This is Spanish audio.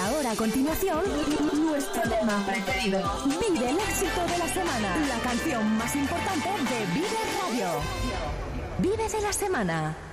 ahora a continuación, nuestro tema preferido. Vive el éxito de la semana. La canción más importante de Vive Radio. Vive de la semana.